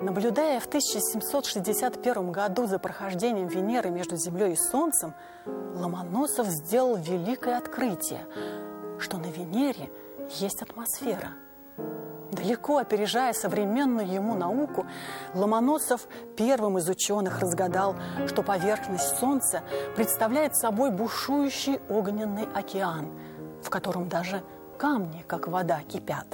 Наблюдая в 1761 году за прохождением Венеры между Землей и Солнцем, Ломоносов сделал великое открытие, что на Венере есть атмосфера. Далеко опережая современную ему науку, Ломоносов первым из ученых разгадал, что поверхность Солнца представляет собой бушующий огненный океан, в котором даже камни, как вода, кипят.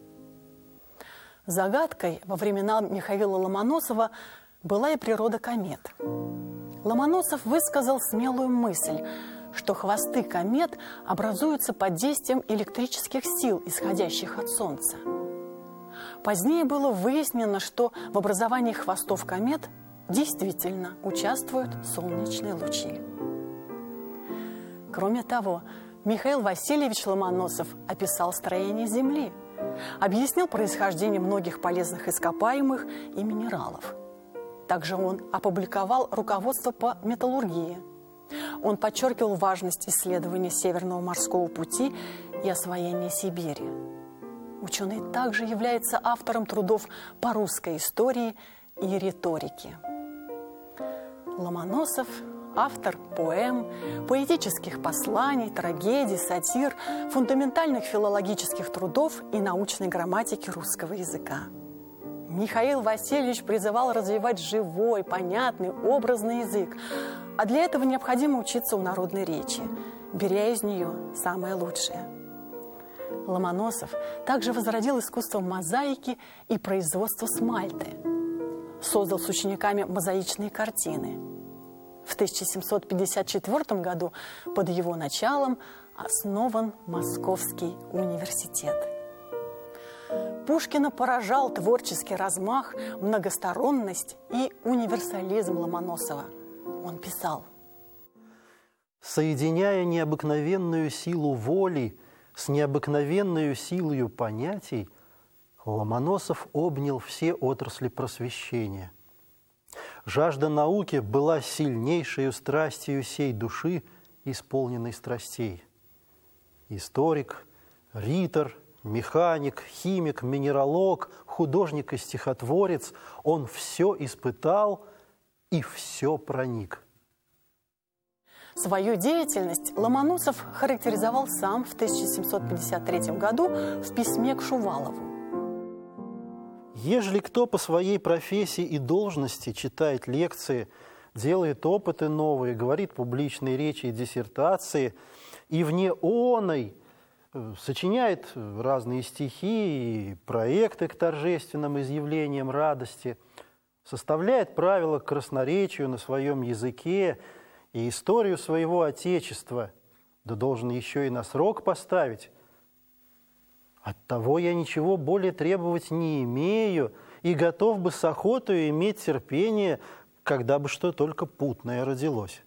Загадкой во времена Михаила Ломоносова была и природа комет. Ломоносов высказал смелую мысль, что хвосты комет образуются под действием электрических сил, исходящих от Солнца. Позднее было выяснено, что в образовании хвостов комет действительно участвуют солнечные лучи. Кроме того, Михаил Васильевич Ломоносов описал строение Земли, объяснил происхождение многих полезных ископаемых и минералов. Также он опубликовал руководство по металлургии. Он подчеркивал важность исследования Северного морского пути и освоения Сибири. Ученый также является автором трудов по русской истории и риторике. Ломоносов – автор поэм, поэтических посланий, трагедий, сатир, фундаментальных филологических трудов и научной грамматики русского языка. Михаил Васильевич призывал развивать живой, понятный, образный язык, а для этого необходимо учиться у народной речи, беря из нее самое лучшее. Ломоносов также возродил искусство мозаики и производство смальты. Создал с учениками мозаичные картины. В 1754 году под его началом основан Московский университет. Пушкина поражал творческий размах, многосторонность и универсализм Ломоносова. Он писал: «Соединяя необыкновенную силу воли с необыкновенную силою понятий, Ломоносов обнял все отрасли просвещения. Жажда науки была сильнейшей страстью сей души, исполненной страстей. Историк, ритор, механик, химик, минералог, художник и стихотворец, он все испытал и все проник». Свою деятельность Ломоносов характеризовал сам в 1753 году в письме к Шувалову. «Ежели кто по своей профессии и должности читает лекции, делает опыты новые, говорит публичные речи и диссертации, и вне оной сочиняет разные стихи и проекты к торжественным изъявлениям радости, составляет правила к красноречию на своем языке и историю своего Отечества, да должен еще и на срок поставить. Оттого я ничего более требовать не имею и готов бы с охотой иметь терпение, когда бы что только путное родилось».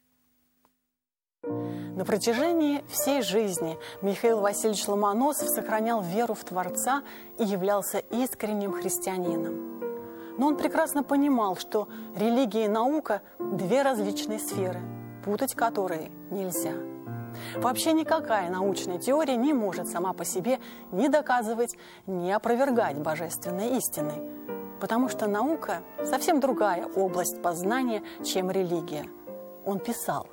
На протяжении всей жизни Михаил Васильевич Ломоносов сохранял веру в Творца и являлся искренним христианином. Но он прекрасно понимал, что религия и наука – две различные сферы, путать которые нельзя. Вообще никакая научная теория не может сама по себе ни доказывать, ни опровергать божественной истины, потому что наука – совсем другая область познания, чем религия. Он писал: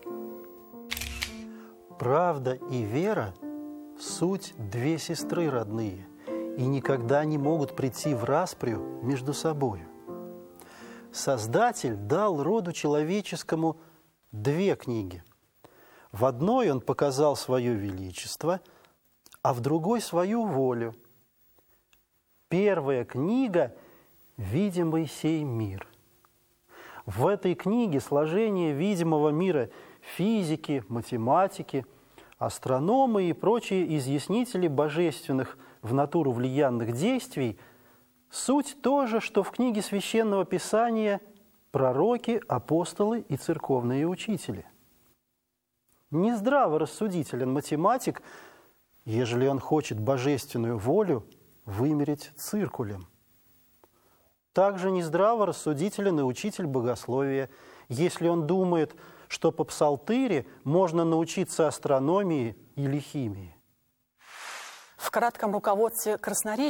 «Правда и вера – суть две сестры родные, и никогда не могут прийти в расприю между собою. Создатель дал роду человеческому две книги. В одной он показал свое величество, а в другой свою волю. Первая книга – видимый сей мир. В этой книге сложение видимого мира физики, математики, астрономы и прочие изъяснители божественных в натуру влиянных действий суть то же, что в книге Священного Писания пророки, апостолы и церковные учители. Нездраво рассудителен математик, ежели он хочет божественную волю вымерить циркулем. Также нездраво рассудителен и учитель богословия, если он думает, что по псалтыре можно научиться астрономии или химии. В кратком руководстве красноречия